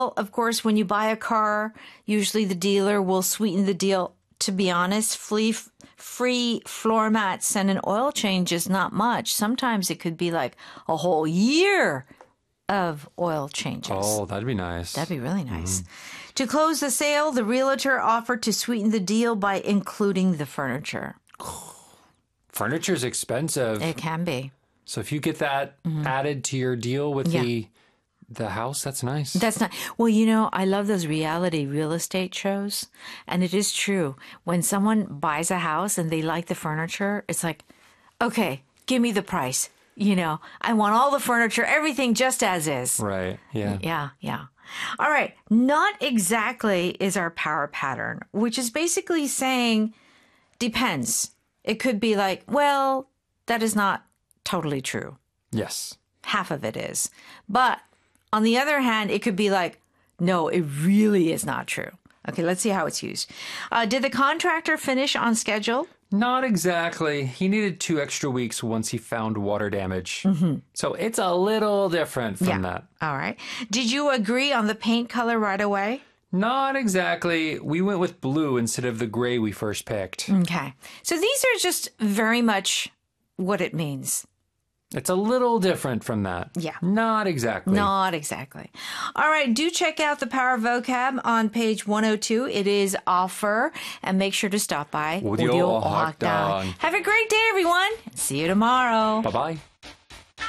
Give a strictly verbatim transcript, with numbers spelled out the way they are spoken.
Of course, when you buy a car, usually the dealer will sweeten the deal. To be honest, free, free floor mats and an oil change is not much. Sometimes it could be like a whole year of oil changes. Oh, that'd be nice. That'd be really nice. Mm-hmm. To close the sale, the realtor offered to sweeten the deal by including the furniture. Furniture's expensive. It can be. So if you get that mm-hmm. added to your deal with yeah. the the house, that's nice. That's not. Well, you know, I love those reality real estate shows. And it is true. When someone buys a house and they like the furniture, it's like, okay, give me the price. You know, I want all the furniture, everything just as is. Right. Yeah. Yeah. Yeah. All right. Not exactly is our power pattern, which is basically saying depends. It could be like, well, that is not totally true. Yes. Half of it is. But on the other hand, it could be like, no, it really is not true. Okay, let's see how it's used. Uh, did the contractor finish on schedule? Not exactly. He needed two extra weeks once he found water damage. Mm-hmm. So it's a little different from yeah. that. All right. Did you agree on the paint color right away? Not exactly. We went with blue instead of the gray we first picked. Okay. So these are just very much what it means. It's a little different from that. Yeah. Not exactly. Not exactly. All right. Do check out the Power Vocab on page one oh two. It is offer. And make sure to stop by. Audio Ohakdang. Have a great day, everyone. See you tomorrow. Bye-bye.